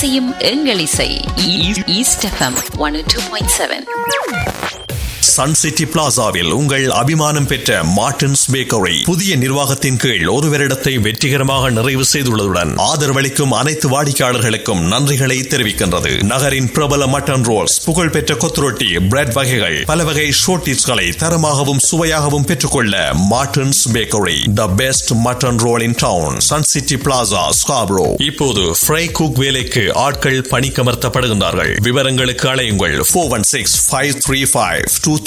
இசையும் எங்கள் இசை. East FM 102.7. சன் சிட்டி பிளாசாவில் உங்கள் அபிமானம் பெற்ற மார்டின்ஸ் பேக்கரி புதிய நிர்வாகத்தின் கீழ் ஒரு வருடத்தை வெற்றிகரமாக நிறைவு செய்துள்ளதுடன் ஆதரவளிக்கும் அனைத்து வாடிக்கையாளர்களுக்கும் நன்றிகளை தெரிவிக்கின்றது. நகரின் பிரபல மட்டன் ரோல்ஸ், புகழ்பெற்ற கொத்துரொட்டி, பிரெட் வகைகள், பல வகை ஷோர்டிஸ்களை தரமாகவும் சுவையாகவும் பெற்றுக்கொள்ள Martin's bakery, the best mutton role in down. Sun city plaza, Scarborough. இப்போது ஃப்ரை குக் வேலைக்கு ஆட்கள் பணிக்கமர்த்தப்படுகின்றார்கள். விவரங்களுக்கு அழையுங்கள் 416-535-2323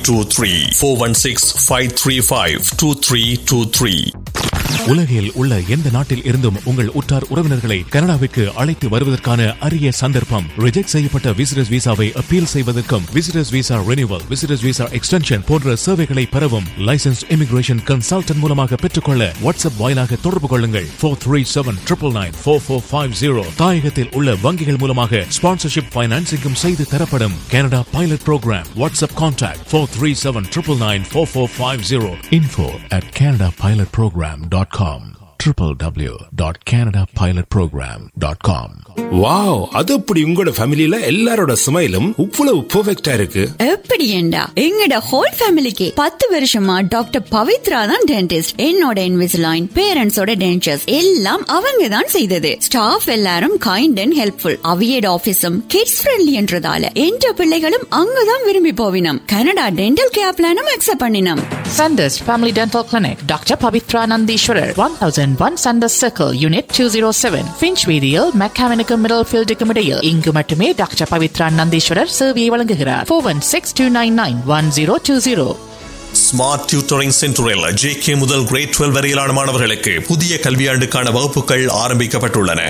416-535-2323. உலகில் உள்ள எந்த நாட்டில் இருந்தும் உங்கள் உற்றார் உறவினர்களை கனடாவிற்கு அழைத்து வருவதற்கான அரிய சந்தர்ப்பம். ரிஜெக்ட் செய்யப்பட்ட விசிட்டர்ஸ் விசாவை அப்பீல் செய்வதற்கும், visitors visa renewal, visitors visa extension போன்ற சேவைகளை பெறவும் லைசன்ஸ் இமிகிரேஷன் கன்சல்டன்ட் மூலமாக பெற்றுக்கொள்ள வாட்ஸ்அப் வாயிலாக தொடர்பு கொள்ளுங்கள். 437-999-4450. தாயகத்தில் உள்ள வங்கிகள் மூலமாக ஸ்பான்சர்ஷிப் பைனான்சிங்கும் செய்து தரப்படும். Canada pilot program. WhatsApp contact 437-999-4450. info@canadapilotprogram.com. www.canadapilotprogram.com. Wow, அது அப்படி உங்களோட ஃபேமிலில எல்லாரோட ஸ்மைலும் இவ்வளவு பெர்ஃபெக்ட்டா இருக்கு. எப்படி ஏண்டா எங்கட ஹோல் ஃபேமிலிக்கு 10 வருஷமா டாக்டர் பவித்ரா தான் டென்டிஸ்ட். என்னோட இன்விசிலைன், பேரண்ட்ஸோட டென்டர்ஸ் எல்லாம் அவங்க தான் செய்தது. ஸ்டாஃப் எல்லாரும் kind and helpful. அவியட் ஆபீஸும் kids friendly என்றதால என்ற பிள்ளைகளும் அங்கதான் விரும்பி போவினம். கனடா டென்டல் கேர் பிளானும் அக்செப்ட் பண்ணினோம். Sanders Family Dental Clinic, Dr. Pavitra Nandishwarar, 1001 Sanders Circle, Unit 207, Finchweedial, McCavinicum Middlefield Comedial. இங்கு மட்டுமே டாக்டர் பவித்ரா நந்தீஸ்வரர் சேவையை வழங்குகிறார். 416-299-1020. ஸ்மார்ட் டியூட்டரிங் சென்டரில் JK முதல் கிரேட் 12 வரையிலான மாணவர்களுக்கு புதிய கல்வியாண்டுக்கான வகுப்புகள் ஆரம்பிக்கப்பட்டுள்ளன.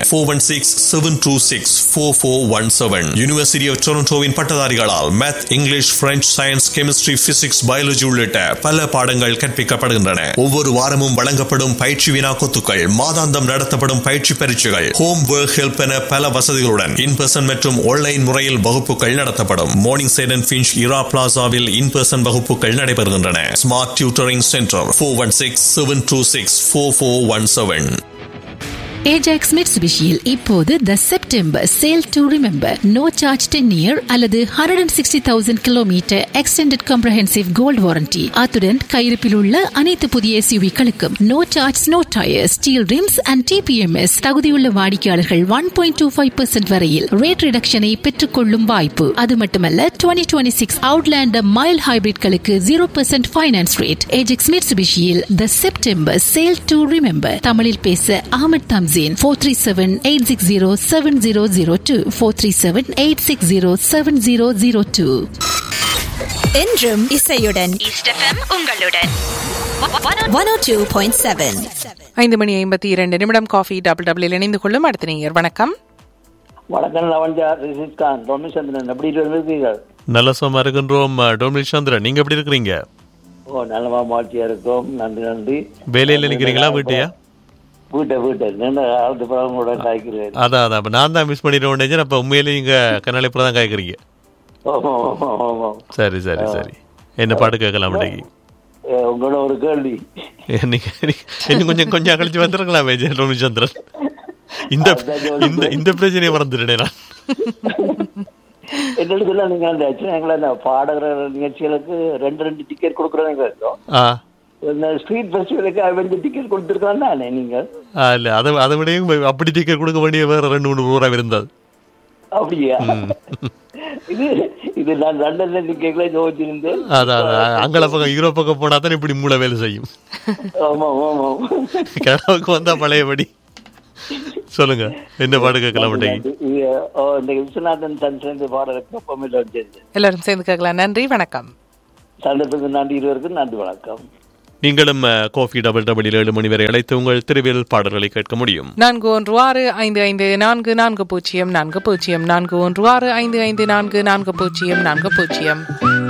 416-726-4417. University of டொரண்டோவின் பட்டதாரிகளால் math, English, French, science, chemistry, physics, biology உள்ளிட்ட பல பாடங்கள் கற்பிக்கப்படுகின்றன. ஒவ்வொரு வாரமும் வழங்கப்படும் பயிற்சி வினாக்கொத்துக்கள், மாதாந்தம் நடத்தப்படும் பயிற்சி பரீட்சைகள், ஹோம் ஒர்க் ஹெல்ப் என பல வசதிகளுடன் இன் பர்சன் மற்றும் ஆன்லைன் முறையில் வகுப்புகள் நடத்தப்படும். Morning side and Finch Ira பிளாசாவில் in person வகுப்புகள் நடைபெறுகின்றன. Smart Tutoring Center 416-726-4417. ஏஜாக்ஸ் மிட்சுபிஷியில் இப்போது த September sale to remember. No charge 10 year அல்லது 160,000 kilometre extended comprehensive gold warranty. அத்துடன் கையிருப்பில் உள்ள அனைத்து புதிய SUV-களுக்கும் no charge, no tyre, steel rims and TPMS. தகுதியுள்ள வாடிக்கையாளர்கள் 1.25% வரையில் ரேட் ரிடக்ஷனை பெற்றுக் கொள்ளும் வாய்ப்பு. அது மட்டுமல்ல 2026 Outlander mile ஹைபிரிட்களுக்கு 0% finance rate. Ajax மிட்சுபிஷியில் the September sale to remember. தமிழில் பேச அஹமத் தம்ஸ். 437-860-7002 437-860-7002. என்றும் இசையுடன் ஈஸ்ட் எஃப்எம் உங்களுடன் 102.7. 5:52 காஃபி டபுள் இணைந்து கொள்ளும் அடுத்த நேயர். வணக்கம். வணக்கம் லவன்ஜா, ரிஷித் கான், டொமினிக் எப்படி இருக்கீங்க? நல்ல சும்மா இருக்கின்றோம். டொமினிக் சந்திரன், நீங்க எப்படி இருக்கிறீங்க? நல்லமா மாற்றியா இருக்கோம். நன்றி நன்றி. வேலையில நிக்கிறீங்களா வீட்டையா? அதான் நான் தான் மிஸ் பண்ணிடுவேன். அப்ப உண்மையிலே நீங்க கண்ணாலிப்புறம் தான் காய்க்கிறீங்க. சரி சரி சரி. என்ன பாட்டு கேட்கலாம் இன்னைக்கு? உங்களோட ஒரு கேள்வி. கொஞ்சம் கொஞ்சம் கழிச்சு வந்துருக்கலாமே சந்திரன். இந்த பிரச்சனையை மறந்துட்டேன் நான். என்னன்னு சொல்ல, நீங்க அந்த பாடகர நிகழ்ச்சிகளுக்கு 2 டிக்கெட் கொடுக்குறவங்க இருக்கோம். ஸ்ட்ரீட் ஃபெஸ்டிவலுக்கு டிக்கெட் கொடுத்துருக்காங்க நீங்க? இல்ல, அதை விடையும் அப்படி டிக்கெட் கொடுக்க வேண்டிய வேற 2-3 ஊரா இருந்தாது. அப்படியா? இது நான் லண்டன்ல டிக்கெட்ல யோசிச்சிருந்தேன். அதான் அங்கல பக்கம் யூரோப் பக்கம் போனா தான் இப்படி மூளை வேலை செய்யும். ஆமா ஆமா. கனவுக்கு வந்தா பழையபடி. சொல்லுங்க, என்ன பாடு கேட்கலாம்? விஸ்வநாதன் சந்திரன் பாடலுக்கு எல்லாரும் சேர்ந்து கேட்கலாம். நன்றி, வணக்கம். சந்தர்ப்பத்துக்கு நன்றி, இருவருக்கும் நன்றி, வணக்கம். நீங்களும் காஃபி டபுள் 7 மணி வரை அழைத்து உங்கள் திருவியல் பாடல்களை கேட்க முடியும். 4165544040 41655440.